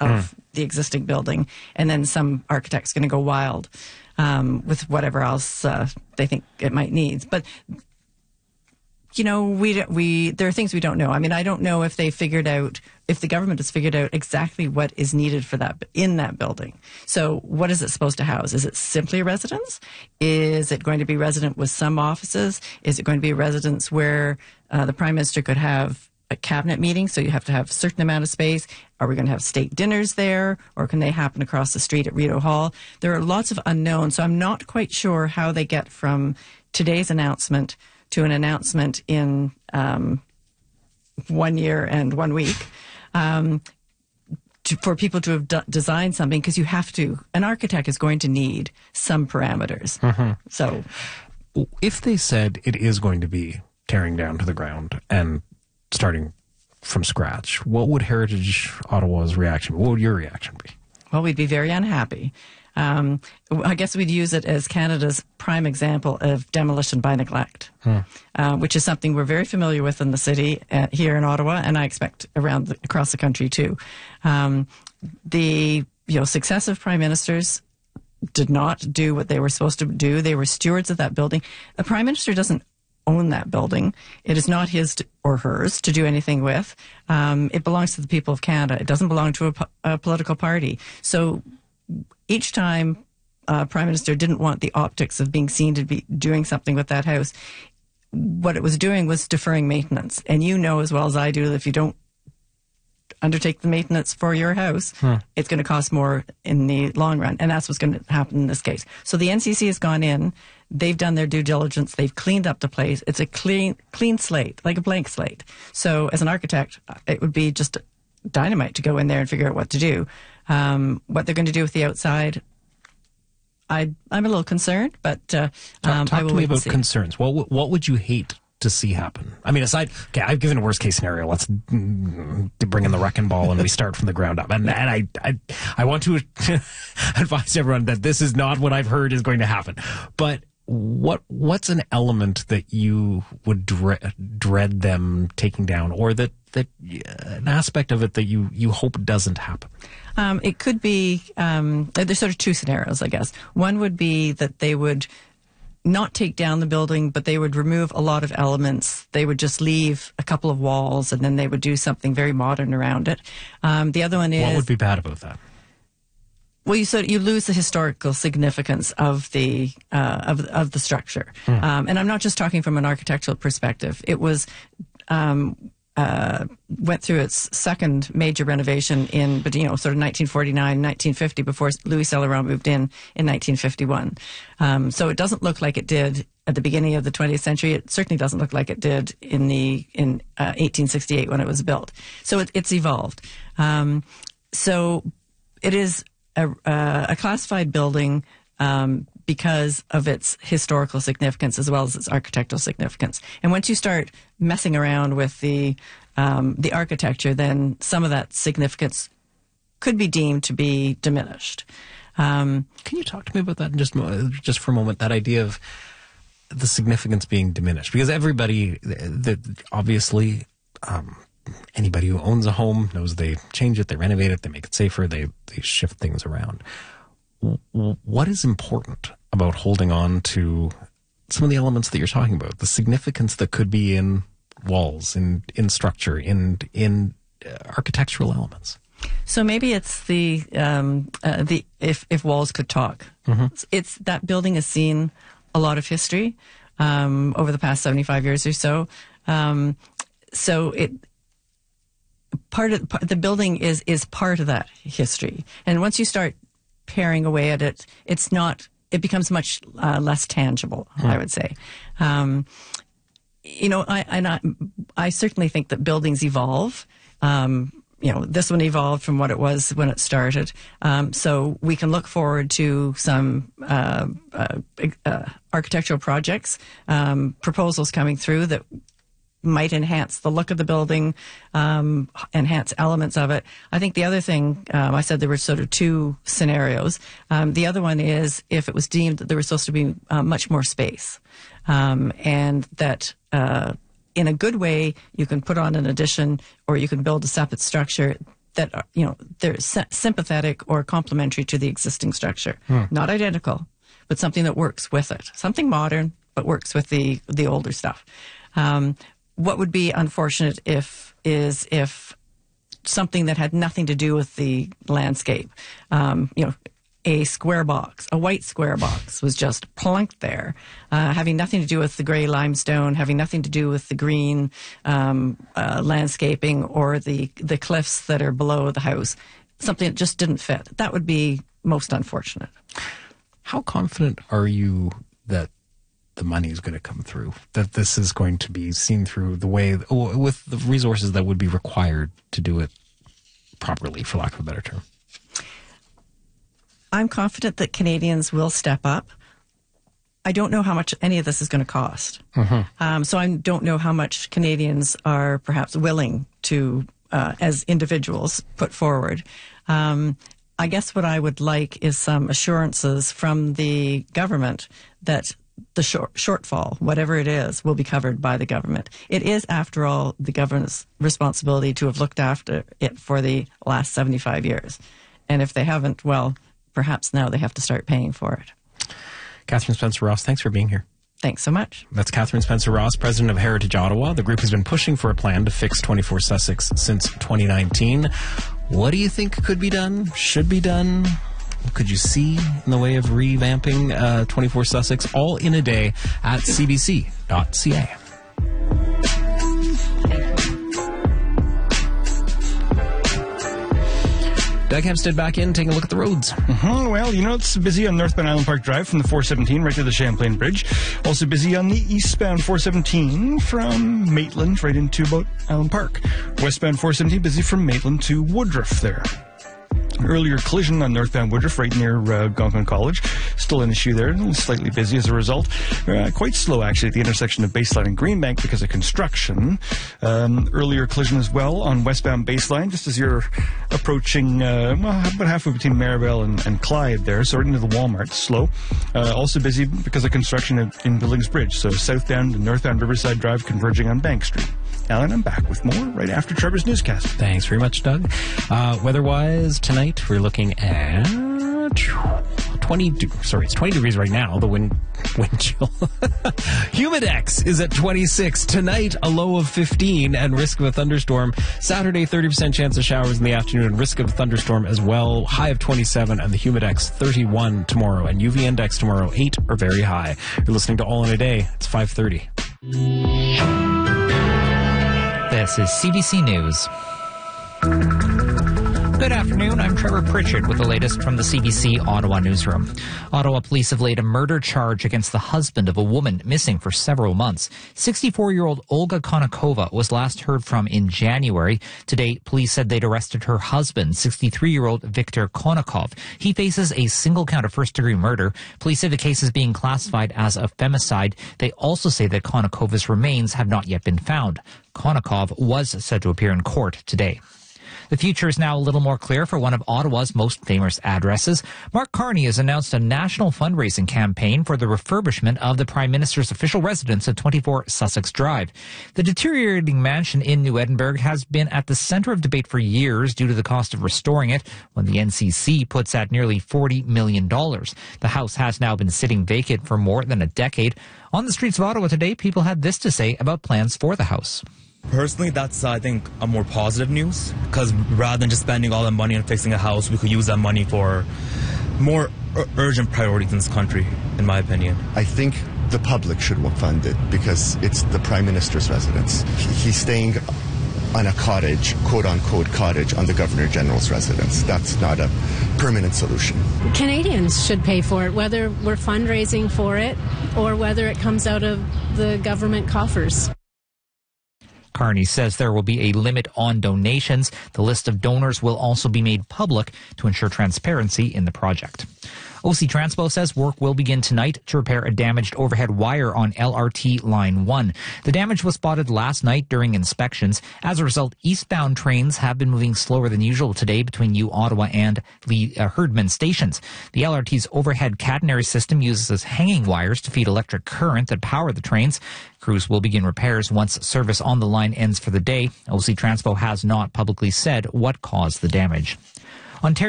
of the existing building, and then some architect's going to go wild with whatever else they think it might need. But there are things we don't know. I mean, I don't know if if the government has figured out exactly what is needed for that in that building. So what is it supposed to house? Is it simply a residence? Is it going to be resident with some offices? Is it going to be a residence where the Prime Minister could have a cabinet meeting, so you have to have a certain amount of space? Are we going to have state dinners there, or can they happen across the street at Rideau Hall? There are lots of unknowns, so I'm not quite sure how they get from today's announcement to an announcement in 1 year and 1 week, for people to have designed something, because you have to. An architect is going to need some parameters. So, if they said it is going to be tearing down to the ground and starting from scratch, what would Heritage Ottawa's reaction? What would your reaction be? Well, we'd be very unhappy. I guess we'd use it as Canada's prime example of demolition by neglect, which is something we're very familiar with in the city here in Ottawa, and I expect across the country too. The successive prime ministers did not do what they were supposed to do. They were stewards of that building. A prime minister doesn't own that building. It is not his or hers to do anything with. It belongs to the people of Canada. It doesn't belong to a political party. So each time Prime Minister didn't want the optics of being seen to be doing something with that house, what it was doing was deferring maintenance. And you know as well as I do that if you don't undertake the maintenance for your house, it's going to cost more in the long run. And that's what's going to happen in this case. So the NCC has gone in. They've done their due diligence. They've cleaned up the place. It's a clean slate, like a blank slate. So as an architect, it would be just dynamite to go in there and figure out what to do. What they're going to do with the outside, I'm a little concerned, but talk I will to me wait and about see. Concerns. What would you hate to see happen? I mean, I've given a worst case scenario. Let's bring in the wrecking ball and we start from the ground up. And I want to advise everyone that this is not what I've heard is going to happen. But what's an element that you would dread them taking down, or that an aspect of it that you hope doesn't happen? It could be, there's sort of two scenarios, I guess. One would be that they would not take down the building, but they would remove a lot of elements. They would just leave a couple of walls, and then they would do something very modern around it. The other one is... What would be bad about that? Well, you lose the historical significance of the structure, and I'm not just talking from an architectural perspective. It was went through its second major renovation in, sort of 1949, 1950, before Louis Céloron moved in 1951. So it doesn't look like it did at the beginning of the 20th century. It certainly doesn't look like it did in 1868 when it was built. So it's evolved. So it is a classified building because of its historical significance as well as its architectural significance. And once you start messing around with the architecture, then some of that significance could be deemed to be diminished. Can you talk to me about that just for a moment? That idea of the significance being diminished, because everybody, obviously. Anybody who owns a home knows they change it, they renovate it, they make it safer, they shift things around. What is important about holding on to some of the elements that you're talking about? The significance that could be in walls, in structure, in architectural elements. So maybe it's the if walls could talk. It's that building has seen a lot of history over the past 75 years or so. So the building is part of that history, and once you start paring away at it, it becomes much less tangible. I would say, I certainly think that buildings evolve. This one evolved from what it was when it started, so we can look forward to some architectural projects, proposals coming through that might enhance the look of the building, enhance elements of it. I think the other thing, I said there were sort of two scenarios. The other one is if it was deemed that there was supposed to be much more space, and that in a good way you can put on an addition or you can build a separate structure that are, they're sympathetic or complementary to the existing structure. Not identical, but something that works with it. Something modern, but works with the older stuff. What would be unfortunate if something that had nothing to do with the landscape, a square box, a white square box was just plunked there, having nothing to do with the gray limestone, having nothing to do with the green landscaping or the cliffs that are below the house. Something that just didn't fit. That would be most unfortunate. How confident are you that the money is going to come through, that this is going to be seen through the way, with the resources that would be required to do it properly, for lack of a better term? I'm confident that Canadians will step up. I don't know how much any of this is going to cost. So I don't know how much Canadians are perhaps willing to, as individuals, put forward. I guess what I would like is some assurances from the government that the shortfall, whatever it is, will be covered by the government. It is, after all, the government's responsibility to have looked after it for the last 75 years. And if they haven't, well, perhaps now they have to start paying for it. Catherine Spencer-Ross, thanks for being here. Thanks so much. That's Catherine Spencer-Ross, president of Heritage Ottawa. The group has been pushing for a plan to fix 24 Sussex since 2019. What do you think could be done, should be done? What could you see in the way of revamping 24 Sussex? All in a day at cbc.ca. Doug Hempstead back in, taking a look at the roads. Well, it's busy on northbound Island Park Drive from the 417 right to the Champlain Bridge. Also busy on the eastbound 417 from Maitland right into about Island Park. Westbound 417 busy from Maitland to Woodruff there. Earlier collision on northbound Woodruff right near Algonquin College. Still an issue there, slightly busy as a result. Quite slow, actually, at the intersection of Baseline and Greenbank because of construction. Earlier collision as well on westbound Baseline, just as you're approaching, about halfway between Maribel and Clyde there, so right into the Walmart. Slow. Also busy because of construction in Billings Bridge, so southbound and northbound Riverside Drive converging on Bank Street. Alan, I'm back with more right after Trevor's newscast. Thanks very much, Doug. Weather-wise, tonight we're looking at 20 degrees right now, the wind chill. Humidex is at 26. Tonight, a low of 15 and risk of a thunderstorm. Saturday, 30% chance of showers in the afternoon, risk of a thunderstorm as well. High of 27 and the Humidex 31 tomorrow, and UV index tomorrow 8 or very high. You're listening to All in a Day. It's 5:30. This is CBC News. Good afternoon, I'm Trevor Pritchard with the latest from the CBC Ottawa newsroom. Ottawa police have laid a murder charge against the husband of a woman missing for several months. 64-year-old Olga Konakova was last heard from in January. Today, police said they'd arrested her husband, 63-year-old Viktor Konakov. He faces a single count of first-degree murder. Police say the case is being classified as a femicide. They also say that Konakova's remains have not yet been found. Konakov was said to appear in court today. The future is now a little more clear for one of Ottawa's most famous addresses. Mark Carney has announced a national fundraising campaign for the refurbishment of the Prime Minister's official residence at 24 Sussex Drive. The deteriorating mansion in New Edinburgh has been at the centre of debate for years due to the cost of restoring it, when the NCC puts at nearly $40 million. The house has now been sitting vacant for more than a decade. On the streets of Ottawa today, people had this to say about plans for the house. Personally, that's, I think, a more positive news, because rather than just spending all that money on fixing a house, we could use that money for more urgent priorities in this country, in my opinion. I think the public should fund it because it's the Prime Minister's residence. He's staying on a cottage, quote-unquote cottage, on the Governor-General's residence. That's not a permanent solution. Canadians should pay for it, whether we're fundraising for it or whether it comes out of the government coffers. Carney says there will be a limit on donations. The list of donors will also be made public to ensure transparency in the project. OC Transpo says work will begin tonight to repair a damaged overhead wire on LRT Line 1. The damage was spotted last night during inspections. As a result, eastbound trains have been moving slower than usual today between Ottawa and Herdman stations. The LRT's overhead catenary system uses hanging wires to feed electric current that power the trains. Crews will begin repairs once service on the line ends for the day. OC Transpo has not publicly said what caused the damage. Ontario